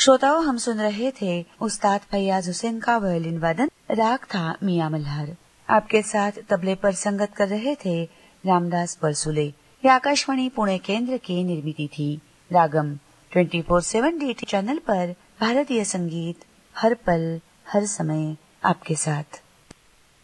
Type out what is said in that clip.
श्रोताओं, हम सुन रहे थे उस्ताद फैयाज हुसैन का वायलिन वादन। राग था मियां मल्हार। आपके साथ तबले पर संगत कर रहे थे रामदास परसुले। ये आकाशवाणी पुणे केंद्र की निर्मिती थी। रागम 24/7 DT चैनल पर भारतीय संगीत हर पल हर समय आपके साथ।